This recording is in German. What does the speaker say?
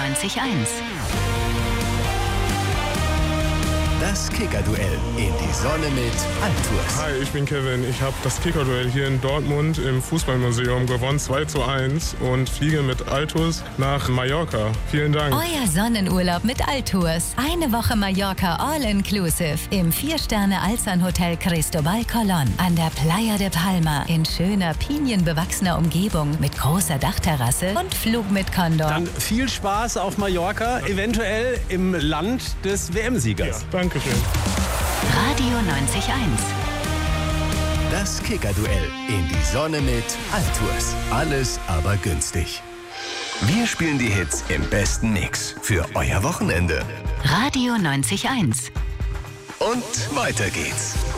90.1. Das Kicker-Duell in die Sonne mit Altours. Hi, ich bin Kevin. Ich habe das Kicker-Duell hier in Dortmund im Fußballmuseum gewonnen, 2:1 und fliege mit Altours nach Mallorca. Vielen Dank. Euer Sonnenurlaub mit Altours. Eine Woche Mallorca All-Inclusive im 4-Sterne-Alzan-Hotel Cristobal Colón an der Playa de Palma in schöner, pinienbewachsener Umgebung mit großer Dachterrasse und Flug mit Condor. Dann viel Spaß auf Mallorca, eventuell im Land des WM-Siegers. Ja, Dankeschön. Radio 90.1. Das Kicker-Duell in die Sonne mit Altours. Alles aber günstig. Wir spielen die Hits im besten Mix für euer Wochenende. Radio 90.1. Und weiter geht's.